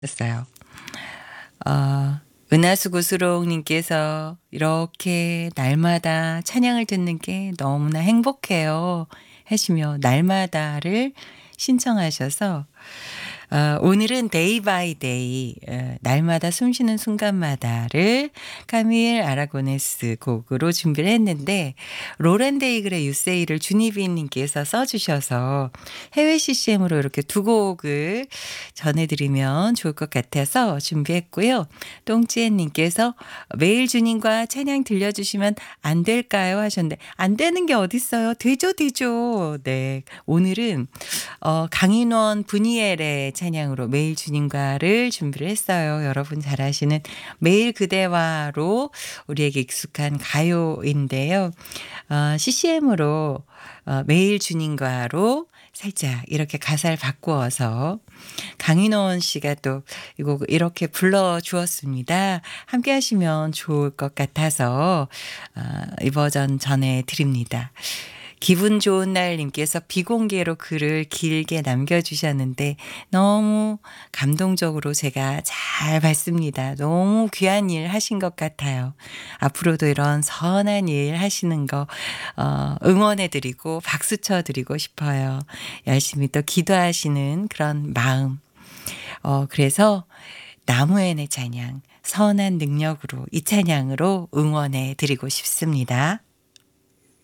었어요. 어 은하수고수록님께서 "이렇게 날마다 찬양을 듣는 게 너무나 행복해요." 하시며 날마다를 신청하셔서 오늘은 데이 바이 데이 날마다 숨쉬는 순간마다를 카밀 아라고네스 곡으로 준비를 했는데 로렌 데이글의 You Say를 주니비 님께서 써 주셔서 해외 CCM으로 이렇게 두 곡을 전해 드리면 좋을 것 같아서 준비했고요. 똥지엔 님께서 "매일 주님과 찬양 들려 주시면 안 될까요?" 하셨는데 안 되는 게 어딨어요. 되죠, 되죠. 네. 오늘은 강인원 브니엘의 찬양으로 매일 주님과를 준비를 했어요. 여러분 잘 아시는 매일 그대와로 우리에게 익숙한 가요인데요. CCM으로 매일 주님과로 살짝 이렇게 가사를 바꾸어서 강인원 씨가 또 이 곡 이렇게 불러 주었습니다. 함께 하시면 좋을 것 같아서 이 버전 전해 드립니다. 기분 좋은 날 님께서 비공개로 글을 길게 남겨주셨는데 너무 감동적으로 제가 잘 봤습니다. 너무 귀한 일 하신 것 같아요. 앞으로도 이런 선한 일 하시는 거 응원해 드리고 박수 쳐 드리고 싶어요. 열심히 또 기도하시는 그런 마음. 그래서 나무엔의 찬양 선한 능력으로 이 찬양으로 응원해 드리고 싶습니다.